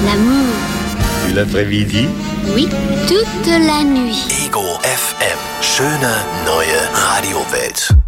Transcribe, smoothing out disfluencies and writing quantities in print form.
L'amour. Et l'après-midi? Oui, toute la nuit. Ego FM. Schöne neue Radiowelt.